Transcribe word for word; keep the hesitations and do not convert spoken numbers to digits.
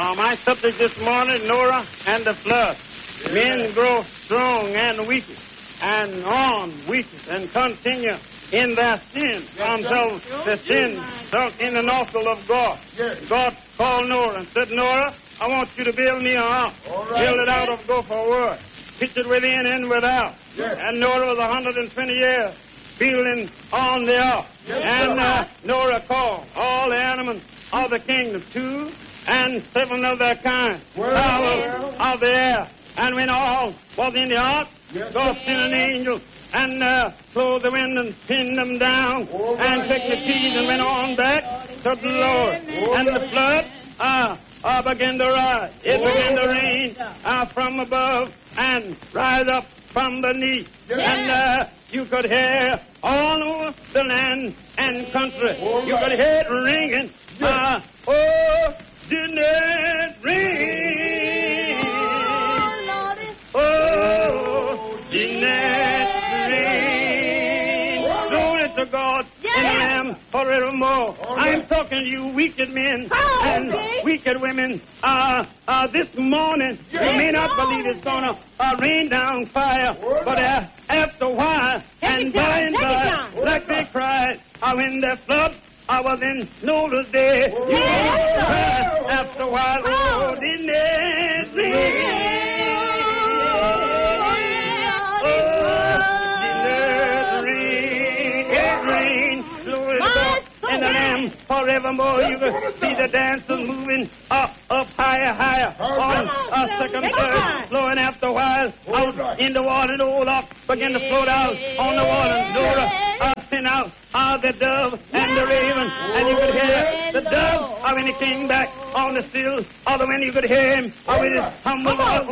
Now, my subject this morning, Noah and the flood. Yeah. Men grow strong and weak, and on weak, and continue in their sin until the sin sunk in the nostril of God. Yes. God called Noah and said, Noah, I want you to build me a house. Right. Build it out of gopher wood. Pitch it within and without. Yes. And Noah was one hundred twenty years building on the ark. Yes. And uh, Noah called all the animals of the kingdom, two and seven of their kind, fowls of the air. And when all was in the ark, yes. God sent an angel and uh, closed the wind and pinned them down, oh, and took the keys and went on back to the Lord. Oh, and the flood uh, uh, began to rise. It oh, began to rain uh, from above and rise up from beneath. Yes. And uh, you could hear all over the land and country. Oh, you could hear it ringing. Uh, oh, didn't it ring? Oh, didn't it ring? Glory to God in the Lamb forevermore. I'm talking to you wicked men and wicked women. Uh, uh, this morning, you may not believe it's going to uh, rain down fire, but uh, after a while, and by and by, like they cried, uh, when the flood, I was in Noah's day. You know, after a while, oh, didn't it rain? And the Lamb forevermore. You can see the dancers moving up, up, higher, higher. On a second, third, flowing after a while out in the water. The old ark began to float out on the water. Noah uh, sent out uh, the dove and the raven, and you could hear the dove uh, when he came back on the still. Or when you could hear him uh, with his humble